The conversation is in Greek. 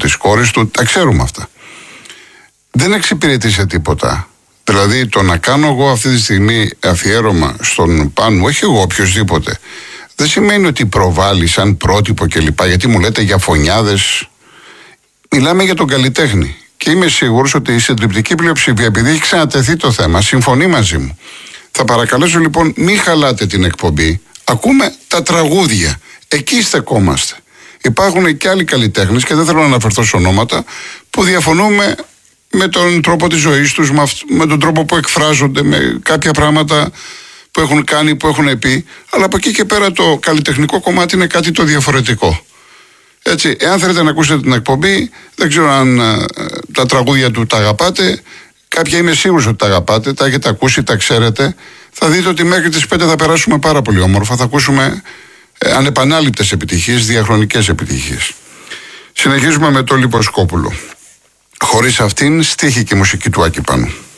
της κόρης του, τα ξέρουμε αυτά. Δεν εξυπηρετεί σε τίποτα. Δηλαδή το να κάνω εγώ αυτή τη στιγμή αφιέρωμα στον Πάνου, όχι εγώ, οποιοδήποτε, δεν σημαίνει ότι προβάλλει σαν πρότυπο κλπ. Γιατί μου λέτε για φωνιάδες. Μιλάμε για τον καλλιτέχνη. Και είμαι σίγουρος ότι η συντριπτική πλειοψηφία, επειδή έχει ξανατεθεί το θέμα, συμφωνεί μαζί μου. Θα παρακαλέσω λοιπόν, μην χαλάτε την εκπομπή. Ακούμε τα τραγούδια. Εκεί στεκόμαστε. Υπάρχουν και άλλοι καλλιτέχνες, και δεν θέλω να αναφερθώ σε ονόματα, που διαφωνούμε με τον τρόπο της ζωής τους, με τον τρόπο που εκφράζονται, με κάποια πράγματα που έχουν κάνει, που έχουν πει. Αλλά από εκεί και πέρα το καλλιτεχνικό κομμάτι είναι κάτι το διαφορετικό. Έτσι, εάν θέλετε να ακούσετε την εκπομπή, δεν ξέρω αν τα τραγούδια του τα αγαπάτε. Κάποια είμαι σίγουρος ότι τα αγαπάτε, τα έχετε ακούσει, τα ξέρετε. Θα δείτε ότι μέχρι τις 5 θα περάσουμε πάρα πολύ όμορφα. Θα ακούσουμε ανεπανάληπτες επιτυχίες, διαχρονικές επιτυχίες. Συνεχίζουμε με το Λιποσκόπουλο. Χωρίς αυτήν, στίχη και μουσική του Άκη Πάνου.